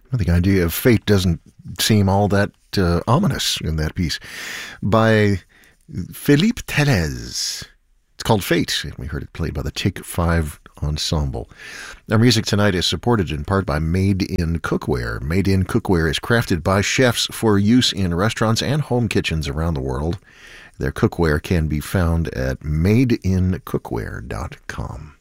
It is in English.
The idea of fate doesn't seem all that ominous in that piece. By Philippe Telez. It's called Fate, and we heard it played by the Take 5 Ensemble. Our music tonight is supported in part by Made in Cookware. Made in Cookware is crafted by chefs for use in restaurants and home kitchens around the world. Their cookware can be found at madeincookware.com.